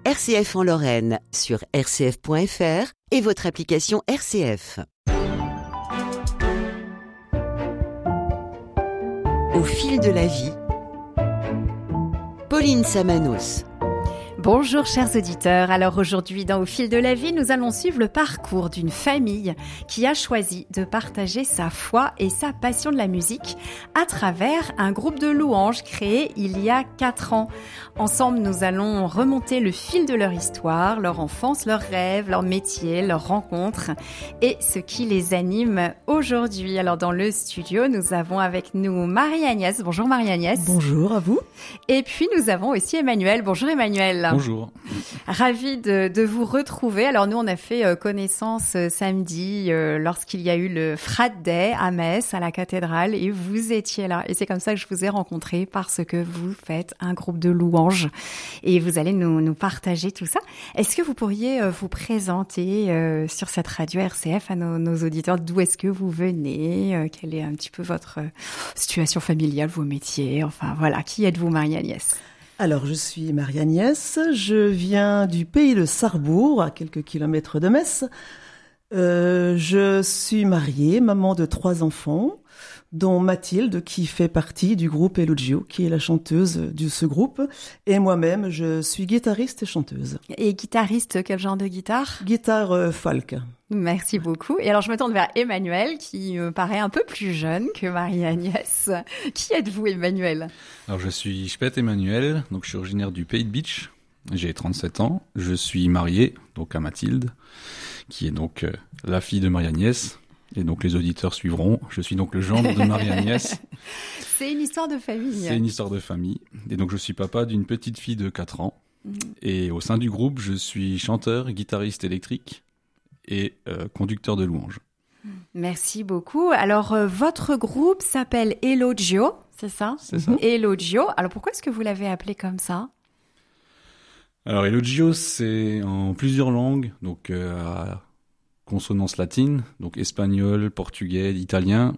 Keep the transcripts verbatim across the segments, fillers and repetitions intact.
R C F en Lorraine sur r c f point f r et votre application R C F. Au fil de la vie, Pauline Samanos. Bonjour chers auditeurs, alors aujourd'hui dans Au fil de la vie, nous allons suivre le parcours d'une famille qui a choisi de partager sa foi et sa passion de la musique à travers un groupe de louanges créé il y a quatre ans. Ensemble, nous allons remonter le fil de leur histoire, leur enfance, leurs rêves, leurs métiers, leurs rencontres et ce qui les anime aujourd'hui. Alors dans le studio, nous avons avec nous Marie-Agnès. Bonjour Marie-Agnès. Bonjour à vous. Et puis nous avons aussi Emmanuel. Bonjour Emmanuel. Bonjour. Ravi de, de vous retrouver. Alors nous, on a fait euh, connaissance euh, samedi euh, lorsqu'il y a eu le Frat Day à Metz, à la cathédrale, et vous étiez là. Et c'est comme ça que je vous ai rencontré parce que vous faites un groupe de louanges et vous allez nous, nous partager tout ça. Est-ce que vous pourriez euh, vous présenter euh, sur cette radio R C F à nos, nos auditeurs? D'où est-ce que vous venez? euh, Quelle est un petit peu votre euh, situation familiale, vos métiers? Enfin voilà, qui êtes-vous Marie-Agnès? Alors, je suis Marie-Agnès, je viens du pays de Sarrebourg, à quelques kilomètres de Metz. Euh, je suis mariée, maman de trois enfants, dont Mathilde, qui fait partie du groupe Elogio, qui est la chanteuse de ce groupe. Et moi-même, je suis guitariste et chanteuse. Et guitariste, quel genre de guitare? Guitare euh, folk. Merci beaucoup. Et alors, je me tourne vers Emmanuel, qui me paraît un peu plus jeune que Marie-Agnès. Qui êtes-vous, Emmanuel? Alors, je suis Spet Emmanuel, donc je suis originaire du Pays de Bitche. J'ai trente-sept ans. Je suis marié, donc à Mathilde, qui est donc euh, la fille de Marie-Agnès. Et donc, les auditeurs suivront. Je suis donc le gendre de Marie-Agnès. C'est une histoire de famille. C'est une histoire de famille. Et donc, je suis papa d'une petite fille de quatre ans. Mmh. Et au sein du groupe, je suis chanteur, guitariste électrique et euh, conducteur de louanges. Merci beaucoup. Alors, euh, votre groupe s'appelle Elogio, c'est ça? C'est ça. Elogio. Alors, pourquoi est-ce que vous l'avez appelé comme ça? Alors, Elogio, c'est en plusieurs langues, donc euh, à consonance latine, donc espagnol, portugais, italien.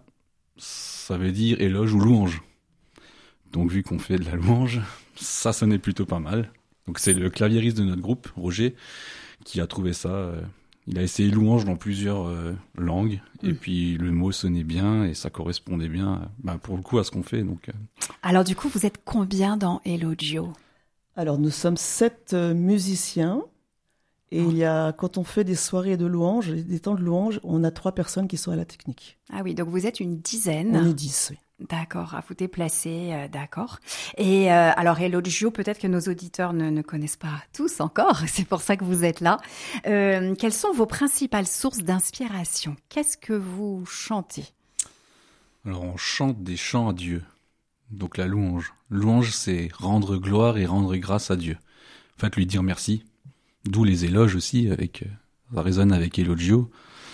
Ça veut dire éloge ou louange. Donc, vu qu'on fait de la louange, ça sonnait plutôt pas mal. Donc, c'est le claviériste de notre groupe, Roger, qui a trouvé ça... Euh, Il a essayé louange dans plusieurs euh, langues, et mmh. puis le mot sonnait bien, et ça correspondait bien, euh, bah, pour le coup, à ce qu'on fait. Donc, euh... Alors du coup, vous êtes combien dans Elogio? Alors, nous sommes sept euh, musiciens, et oh. il y a, quand on fait des soirées de louange, des temps de louange, on a trois personnes qui sont à la technique. Ah oui, donc vous êtes une dizaine. On est dix, oui. D'accord, à vous déplacer, euh, d'accord. Et euh, alors, Elogio, peut-être que nos auditeurs ne, ne connaissent pas tous encore, c'est pour ça que vous êtes là. Euh, quelles sont vos principales sources d'inspiration? Qu'est-ce que vous chantez? Alors, on chante des chants à Dieu, donc la louange. Louange, c'est rendre gloire et rendre grâce à Dieu. En fait, lui dire merci, d'où les éloges aussi, avec, ça résonne avec Elogio.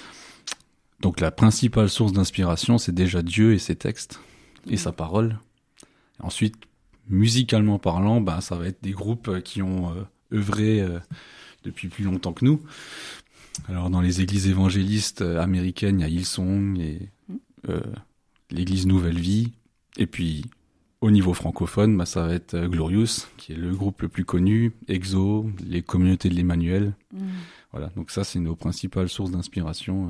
Donc, la principale source d'inspiration, c'est déjà Dieu et ses textes. Et sa parole. Et ensuite, musicalement parlant, ben, ça va être des groupes qui ont euh, œuvré euh, depuis plus longtemps que nous. Alors, dans les églises évangélistes euh, américaines, il y a Hillsong et euh, l'église Nouvelle Vie. Et puis, au niveau francophone, ben, ça va être euh, Glorious, qui est le groupe le plus connu, Exo, les communautés de l'Emmanuel. Mmh. Voilà, donc ça, c'est nos principales sources d'inspiration. Euh.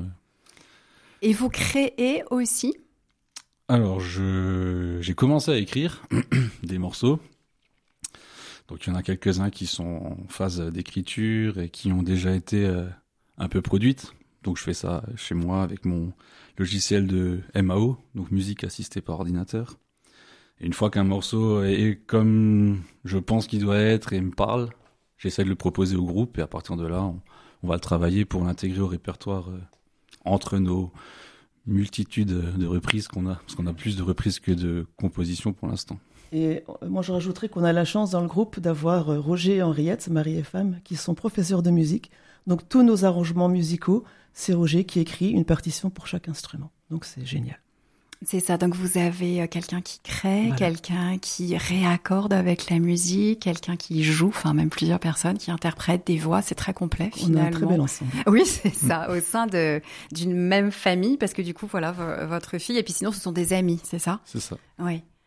Et vous créez aussi ? Alors, je, j'ai commencé à écrire des morceaux. Donc, il y en a quelques-uns qui sont en phase d'écriture et qui ont déjà été euh, un peu produites. Donc, je fais ça chez moi avec mon logiciel de M A O, donc musique assistée par ordinateur. Et une fois qu'un morceau est comme je pense qu'il doit être et me parle, j'essaie de le proposer au groupe et à partir de là, on, on va le travailler pour l'intégrer au répertoire euh, entre nos multitude de reprises qu'on a, parce qu'on a plus de reprises que de compositions pour l'instant. Et moi, je rajouterais qu'on a la chance dans le groupe d'avoir Roger et Henriette, mari et femme, qui sont professeurs de musique. Donc, tous nos arrangements musicaux, c'est Roger qui écrit une partition pour chaque instrument. Donc, c'est génial. C'est ça, donc vous avez quelqu'un qui crée, voilà. Quelqu'un qui réaccorde avec la musique, quelqu'un qui joue, enfin même plusieurs personnes qui interprètent des voix, c'est très complet finalement. On a un très bel ensemble. Oui, c'est ça, au sein de, d'une même famille, parce que du coup, voilà, v- votre fille, et puis sinon ce sont des amis, c'est ça ? C'est ça. Oui.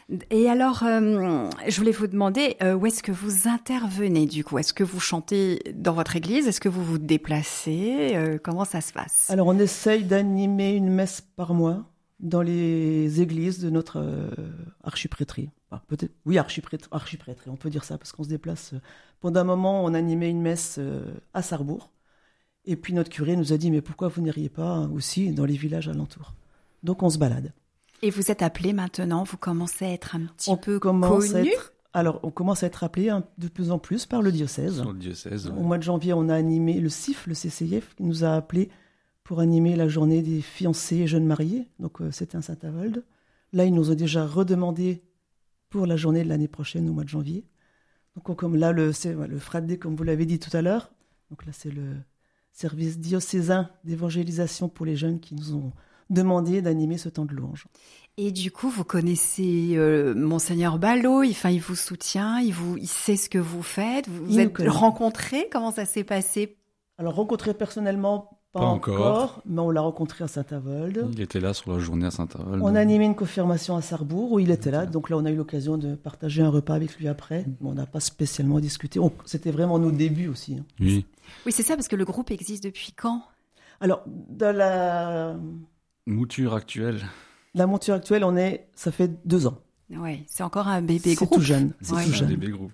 Et alors, euh, je voulais vous demander, euh, où est-ce que vous intervenez du coup? Est-ce que vous chantez dans votre église? Est-ce que vous vous déplacez? euh, Comment ça se passe? Alors, on essaye d'animer une messe par mois dans les églises de notre euh, archiprêtrie. Enfin, peut-être, oui, archiprêtrie, archiprêtrie, on peut dire ça, parce qu'on se déplace. Pendant un moment, on animait une messe euh, à Sarrebourg. Et puis notre curé nous a dit, mais pourquoi vous n'iriez pas aussi dans les villages alentours? Donc, on se balade. Et vous êtes appelé maintenant, vous commencez à être un petit on peu commence connu. à être, alors, on commence à être appelé hein, de plus en plus par le diocèse. Sur le diocèse, ouais. Au mois de janvier, on a animé le C I F, le C C I F, qui nous a appelés pour animer la journée des fiancés et jeunes mariés. Donc, euh, c'était un Saint-Avold. Là, ils nous ont déjà redemandé pour la journée de l'année prochaine, au mois de janvier. Donc, on, comme là, le, c'est, ouais, le Fratdé, comme vous l'avez dit tout à l'heure. Donc là, c'est le service diocésain d'évangélisation pour les jeunes qui nous ont demandé d'animer ce temps de louange. Et du coup, vous connaissez euh, Monseigneur Ballot, il, enfin, il vous soutient, il, vous, il sait ce que vous faites, vous vous êtes rencontrés, comment ça s'est passé? Alors, rencontré personnellement, pas, Pas encore, encore, mais on l'a rencontré à Saint-Avold. Il était là sur la journée à Saint-Avold. On a animé une confirmation à Sarrebourg où il était là, donc là on a eu l'occasion de partager un repas avec lui après, mais on n'a pas spécialement discuté. On, c'était vraiment nos débuts aussi. Hein. Oui. Oui, c'est ça, parce que le groupe existe depuis quand? Alors, dans la, Mouture actuelle. la monture actuelle, on est, ça fait deux ans. Oui, c'est encore un bébé C'est groupe. tout jeune. C'est Ouais. tout Un jeune. bébé groupe.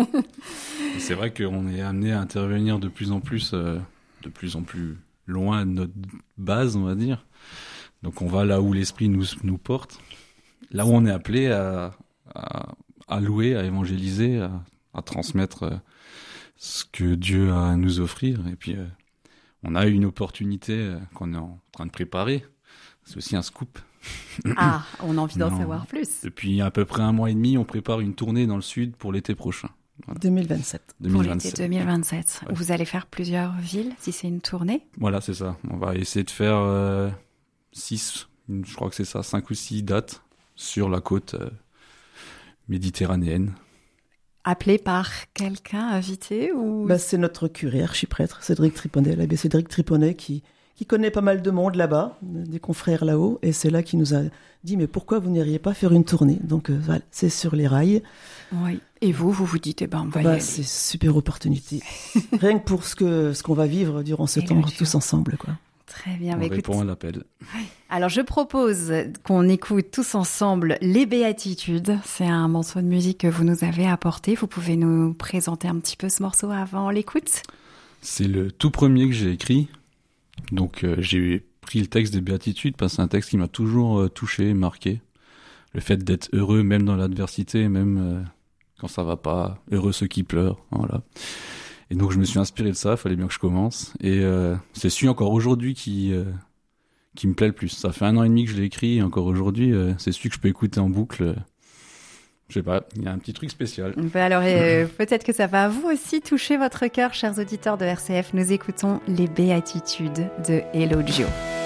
Et c'est vrai qu'on est amené à intervenir de plus en plus, euh, de plus en plus loin de notre base, on va dire. Donc on va là où l'esprit nous, nous porte, là où on est appelé à, à, à louer, à évangéliser, à, à transmettre euh, ce que Dieu a à nous offrir. Et puis euh, on a une opportunité euh, qu'on est en train de préparer. C'est aussi un scoop. Ah, on a envie d'en Non. savoir plus. Depuis à peu près un mois et demi, on prépare une tournée dans le sud pour l'été prochain. Voilà. deux mille vingt-sept. Pour deux mille l'été vingt-sept. deux mille vingt-sept. Ouais. Vous allez faire plusieurs villes, si c'est une tournée? Voilà, c'est ça. On va essayer de faire euh, six, je crois que c'est ça, cinq ou six dates sur la côte euh, méditerranéenne. Appelé par quelqu'un, invité ou... Bah, c'est notre curé, archiprêtre, Cédric Triponnet, l'abbé Cédric Triponnet, qui, qui connaît pas mal de monde là-bas, des confrères là-haut, et c'est là qu'il nous a dit, mais pourquoi vous n'iriez pas faire une tournée? Donc euh, voilà, c'est sur les rails. Oui. Et vous, vous vous dites, eh ben, on va y Bah, aller. c'est super opportunité. Rien que pour ce que ce qu'on va vivre durant ce Et temps le jour. tous ensemble, quoi. Très bien. On Bah, écoute, répond à l'appel. alors, je propose qu'on écoute tous ensemble les Béatitudes. C'est un morceau de musique que vous nous avez apporté. Vous pouvez nous présenter un petit peu ce morceau avant l'écoute? C'est le tout premier que j'ai écrit. Donc euh, j'ai pris le texte des Béatitudes parce que c'est un texte qui m'a toujours euh, touché, marqué. Le fait d'être heureux même dans l'adversité, même euh, quand ça va pas, heureux ceux qui pleurent, voilà. Et donc je me suis inspiré de ça, il fallait bien que je commence. Et euh, c'est celui encore aujourd'hui qui euh, qui me plaît le plus. Ça fait un an et demi que je l'ai écrit, et encore aujourd'hui, euh, c'est celui que je peux écouter en boucle. Euh, je sais pas, il y a un petit truc spécial. Ben alors, euh, peut-être que ça va vous aussi toucher votre cœur, chers auditeurs de R C F. Nous écoutons les Béatitudes de Elogio.